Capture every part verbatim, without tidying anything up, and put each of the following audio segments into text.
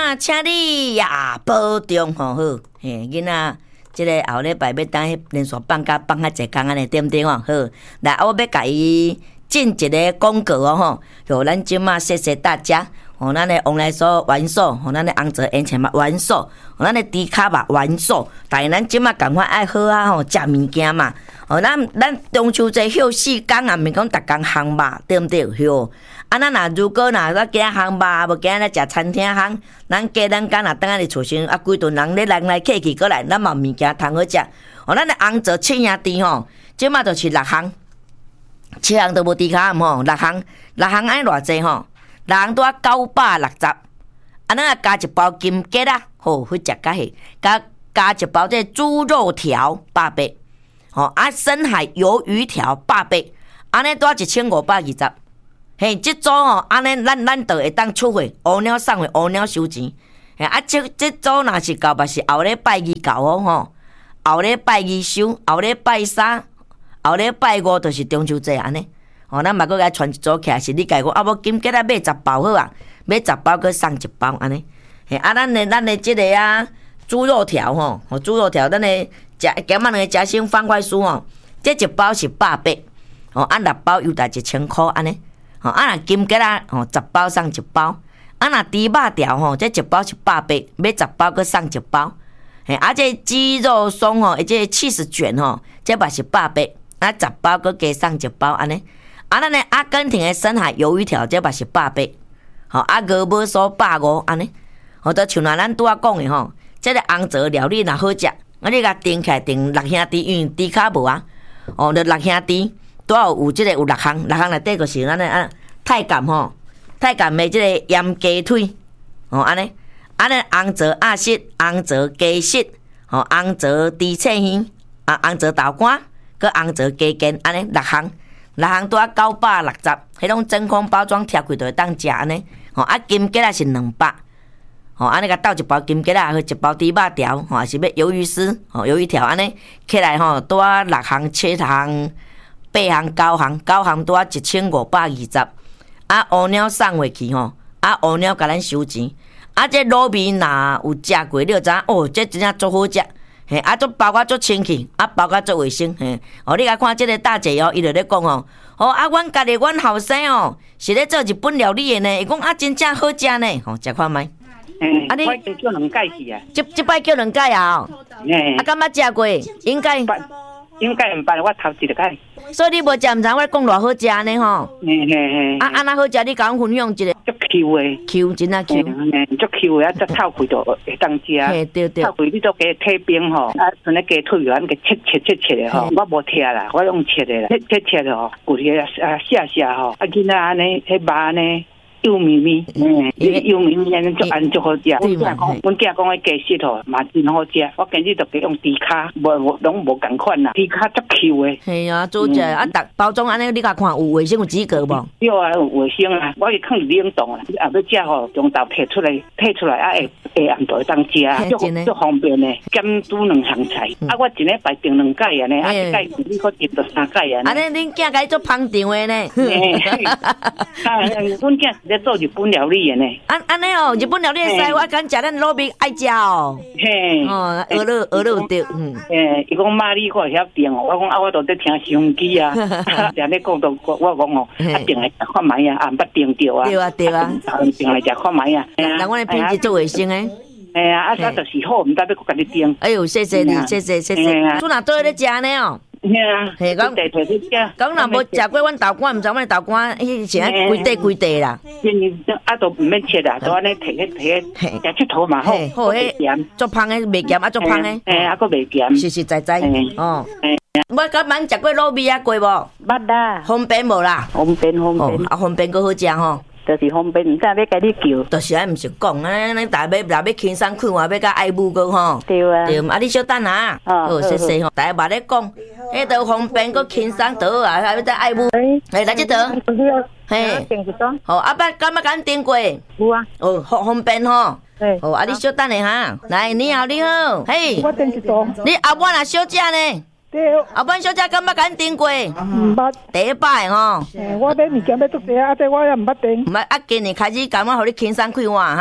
啊，请你呀保重吼好，嘿，囡仔，即个后礼拜要当迄连续放假放较济工安尼，对毋对哦？好，来，我要甲伊进一个广告哦吼，有咱即马谢谢大家。哦，咱的往来所完售，哦，咱的红泽烟钱嘛完售，哦，咱的低卡嘛完售，但是咱即马赶快爱好啊吼，食物件嘛，哦，咱咱中秋节休四天啊，毋是讲逐工烘肉，对毋对？吼，啊，咱若如果若咱今烘肉，无今日来食餐厅烘，咱家咱敢若等下伫厝先，啊，规顿人咧人来客去过来，咱嘛物件通好食。哦，咱的红泽七兄弟吼，即马就是六项，七项都无低卡吼，六项六项爱偌济吼？人拄啊九百六十，啊，咱啊加一包金桔啊，吼，去食较许，加加一包这猪肉条八百，吼啊深海鱿鱼条八百，安尼拄啊一千五百二十，嘿，即组吼，安尼咱咱就会当出货，乌鸟送货，乌鸟收钱，嘿啊，即即组若是到，嘛是后礼拜二到哦吼，后礼拜二收，后礼拜三，后礼拜五就是中秋节安尼。哦，咱嘛搁甲传一组起来，是你家讲啊，无金桔啊买十包好啊，买十包搁送一包安尼。嘿，啊，咱的咱的即个啊猪肉条吼，吼猪肉条，咱的食咸仔两个夹心方块酥吼，这一包是八百，哦，啊六包又大一千块安尼。吼，啊若金桔啊，吼十包送一包，啊若猪肉条吼，这一包是八百，买十包搁送一包。嘿，啊这鸡肉松吼，即个起司卷吼，这嘛是八百，啊十包搁加送一包安尼。啊，咱的阿根廷的深海鱿鱼条，这嘛是八百，吼，啊鹅母酥百五安尼，吼，都像咱拄仔讲的吼，这个红泽料理若好食，啊你甲订起来订六兄弟，因为猪卡无啊，哦，就六兄弟拄有有即个有六项，六项内底就是咱的啊太监吼，太监的即个盐鸡腿，哦安尼，啊咱红泽鸭舌、红泽鸡舌，吼红泽猪翅鱼，啊红泽豆干，佮红泽鸡筋，安尼六项。六项拄啊九百六十，迄种真空包装贴开就会当食安尼。吼啊金桔啊是两百，吼安尼甲倒一包金桔啊，和一包猪肉条，吼还是要鱿鱼丝，吼鱿鱼条安尼起来吼拄啊六项、七项、八项、九项，九项拄啊一千五百二十。啊乌鸟送回去吼，啊乌鸟甲咱收钱。啊这卤味若有食过，你就知影哦，这真正足好食。嘿，啊，做包括做清气，啊，包括做卫生，嘿，哦，你来看这个大姐哦，伊就咧讲哦，哦，啊，阮家己阮后生哦，是咧做日本料理的呢，伊讲啊，真正好食呢，吼，食看觅。 嗯，啊你，我已经叫两届去啊。 即即摆叫两届啊？嗯。啊，敢捌食过？应该。 应该毋捌，我头一个届。 所以你无食毋知我讲偌好食呢吼。 嘿嘿嘿。啊， 安那好食，你甲阮分享一个。 足 Q 的。 Q 真啊 Q。 足 Q 的，啊，则透开就会当食。 嘿，对对。 透开你做加退冰吼，啊，像咧鸡腿安尼切切切切的吼，我无切啦，我用切的啦，切切切的吼，有些啊下下吼，啊，囡仔安尼，迄肉安尼。幼咪咪，嗯，幼咪咪安尼足安足好食。阮囝讲，阮囝讲迄鸡舌吼嘛真好食。我今日就给用猪骹，无无拢无共款啦，猪骹足 Q 的。 系啊，做者啊，逐包装安尼，你甲看有卫生有资格无？ 有啊，有卫生啊，我是放冷冻啊，啊要食吼，从头摕出来，摕出来啊会会暗就会当食，足足方便的。兼煮两项菜，啊我一礼拜订两届安尼，啊一届你可订到三届安尼。 安尼恁囝家做捧场的呢？ 啊，阮囝是。做日本料理的呢？ 安安尼哦，日本料理的西，我敢食咱卤味爱食哦。嘿，哦，鹅肉鹅肉对，嗯。 诶，伊讲妈你我会晓订哦，我讲啊，我都在听收音机啊，常咧讲到我我讲哦，啊订来食看觅啊，啊毋捌订着啊。对啊对啊， 订来食看觅啊。 人阮的品质做卫生诶。 哎呀，啊，这就是好，毋知要搁甲你订。 哎呦，谢谢你，谢谢谢谢。做哪做咧食呢哦？ 嘿啊，嘿，讲地地去食。 讲若无食过阮豆干，毋知阮豆干迄是安规地规地啦。 啊，都毋免切啦，都安尼摕去摕去食佚佗嘛好。 好诶，足芳诶，袂咸啊，足芳诶。 嘿，啊，佫袂咸。 实实在在。哦。我甲蛮食过卤味啊，过无？ 捌啦。方便无啦？ 方便方便。 啊，方便佫好食吼。 就是方便，毋知要甲你叫。 就是安，毋是讲啊，咱大要若要轻松看话，要甲爱母个吼。 对啊。 对，啊，你小等啊。好，谢谢吼。大家嘛咧讲，迄都方便佫轻松倒啊，还要再爱母。哎，来这倒。嘿。好，阿爸敢捌敢订过？ 有啊。 哦，方方便吼。好，啊，你小等下哈。来，你好，你好。嘿。 我订一桌。 你阿晚啊小姐呢？后摆小姐敢捌甲恁订过？ 毋捌。 第一摆吼。 我买物件要做济啊，这我也毋捌订。 毋捌啊，今年开始敢我互你轻松开换哈。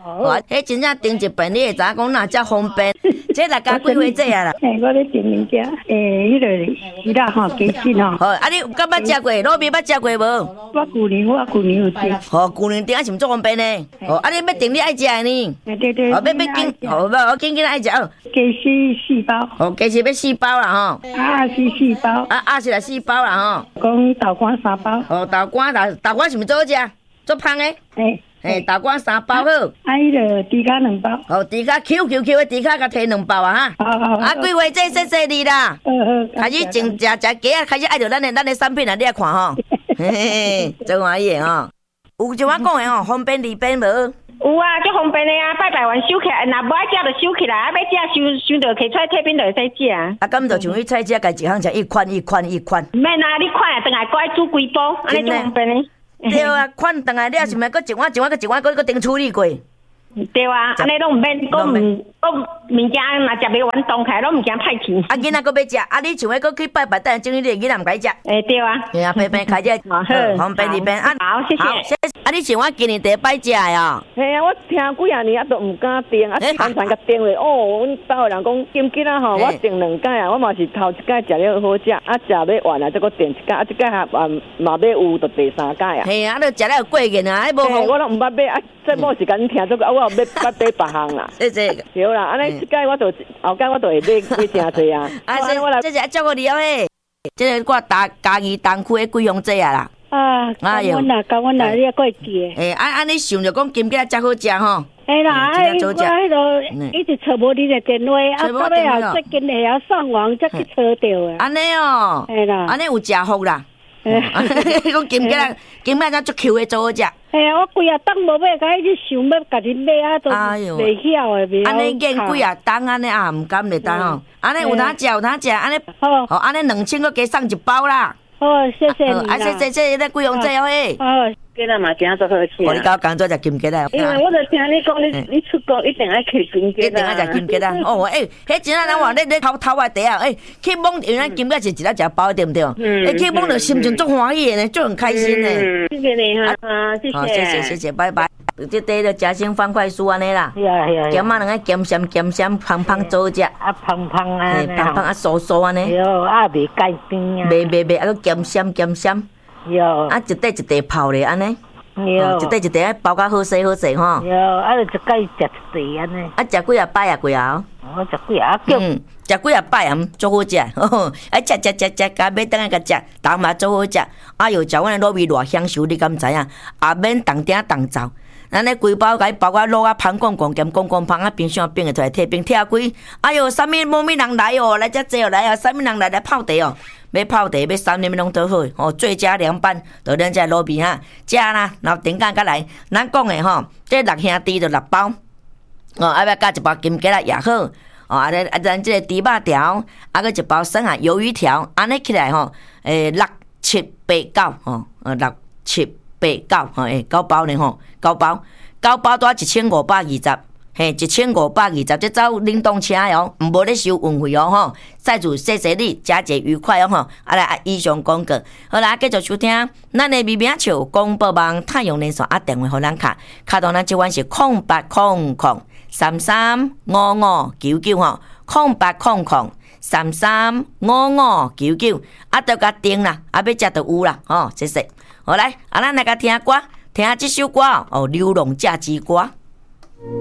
哦，迄真正订一遍，你会知影讲哪遮方便。这大家几岁这啊啦？ 诶，我咧订物件，诶，迄个是啦吼，鸡翅吼。 好，啊你敢捌食过？卤味捌食过无？ 我旧年我旧年有订。 好，旧年订啊，是毋足方便呢？哦，啊你要订你爱食的呢？ 对对。 哦，要要紧，好，无我紧紧爱食哦。 鸡翅四包。 哦，鸡翅要四包啦吼。 啊是四包。 啊啊是来四包啦吼。 讲豆干三包。 哦，豆干豆豆干是毋做好食？做芳诶？ 诶。 诶，豆干三包好。 啊，迄个猪脚两包。 哦，猪脚 Q Q Q 的猪脚，甲摕两包啊哈。 好好。 啊，几月这谢谢你啦。 好好。 开始种食食鸡啊，开始爱着咱的咱的产品啊，你来看吼。嘿嘿，真欢喜吼。有像我讲的吼，方便利便无？ 有啊，足方便的啊！拜拜完收起来，若无爱食就收起来，啊要食收收着摕出来退冰就会使食啊。 啊，咁就像你菜食，家一项食一款一款一款。 免啊，你款啊，等下搁爱煮几包，安尼足方便的。 对啊，款等下你也是咪搁一碗一碗搁一碗搁搁顶处理过？ 对啊，安尼拢毋免，搁毋搁物件若食袂完，冻起来拢物件歹去。 啊，囡仔搁要食，啊，你像迄搁去拜拜，等整你的囡仔毋该食。 诶，对啊。 对啊，平平开只， 好， 方便利便啊。 好，谢谢。 啊，你像我今年第一摆食的哦。 嘿啊，我听几啊年啊都毋敢订，啊常常甲订咧。哦，阮兜的人讲金桔啊吼，我订两届啊，我嘛是头一届食了好食，啊食要完啊，再搁订一届，啊即届还嘛嘛要有，就第三届啊。 嘿啊，你食了过瘾啊，迄无好。 我拢毋捌买，啊这某时间听做啊，我要买捌买别项啦。 谢谢。 对啦，安尼即届我就后届我就会买买诚济啊。 啊，这这是照顾你哦嘿。这个我大嘉义东区的贵阳这啊啦。 啊，感恩啦，感恩啦，你也过会记诶。 诶，安安尼想着讲金桔才好食吼。 哎啦，哎，我迄个一直找无你的电话，啊，到尾后最近会晓上网才去找着啊。 安尼哦， 哎啦， 安尼有食福啦。讲金桔，金桔才足 Q 的，做好食。 嘿啊，我规啊当无买，甲一直想要家己买啊，都袂晓诶，袂晓。 安尼见几啊当安尼啊，毋敢袂当吼。安尼有当食，有当食，安尼好， 好，安尼两千个加送一包啦。 好，谢谢你啦。 啊，谢谢谢谢，咱贵阳这哦嘿。 好。 今仔嘛今做好吃。 我你搞工作食金桔啦。 因为我就听你讲，你你出国一定爱吃金桔一定爱食金桔啦。哦，诶，迄真啊，咱话咧咧头头啊地啊，诶，去摸因为金桔是一粒食包对毋对？诶，去摸着心情足欢喜诶呢，足很开心呢。 谢谢你哈，啊，谢谢。 好，谢谢谢谢，拜拜。这底就食成方块酥安尼啦。 是啊是啊。 咸啊两个咸咸咸咸芳芳做好食。 啊芳芳啊。 芳芳啊酥酥安尼。 哟，啊袂改变啊。 袂袂袂，啊个咸咸咸咸。 哟。啊一块一块泡咧安尼。 哟。 一块一块包甲好势好势吼。 哟，啊就一摆食一块安尼。 啊食几啊摆啊几啊？ 我食几啊叫。 嗯，食几啊摆啊，足好食。啊食食食食，甲要等下甲食，当嘛足好食。啊哟，食阮的卤味偌享受，你敢知影？也免动鼎动灶。咱咧规包甲伊包甲卤啊香公公兼公公芳啊，冰箱冰个出来退冰拆开。哎哟，啥物某物人来哦，来遮济哦，来啊，啥物人来来泡茶哦，要泡茶要三点拢倒好哦，最佳凉拌，就咱遮卤味哈，食啦，然后顶间甲来，咱讲的吼，这六兄弟就六包，哦，啊要加一包金桔啦也好，哦，啊咧啊咱这个猪肉条，啊个一包生啊鱿鱼条，安尼起来吼，诶六七八九吼，呃六七八九吼，诶九包呢吼。九包，九包多一千五百二十，嘿，一千五百二十，这走冷冻车哦，毋无咧收运费哦吼。再祝谢谢你，佳节愉快哦吼。啊来，以上广告，好啦，继续收听咱的微名笑广播网太阳连线啊，电话互咱卡，卡到咱即款是空八空空三三五五九九吼，空八空空三三五五九九，啊，都甲订啦，啊要食就有啦，吼，谢谢。好来，啊咱来甲听歌。听这首歌哦，流浪价值歌。